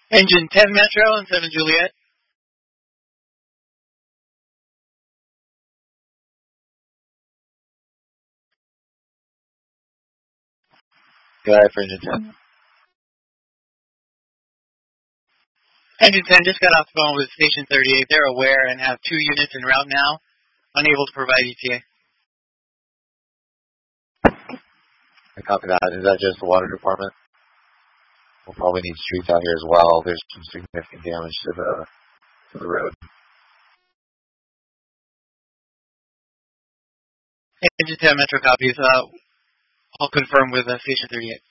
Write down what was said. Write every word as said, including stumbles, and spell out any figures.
Engine ten Metro and seven Juliet. Good eye for Engine ten. Engine ten just got off the phone with Station thirty-eight. They're aware and have two units en route now, unable to provide E T A. I copy that. Is that just the water department? We'll probably need streets out here as well. There's some significant damage to the to the road. Engine ten Metro copies. Uh, I'll confirm with uh, Station thirty-eight.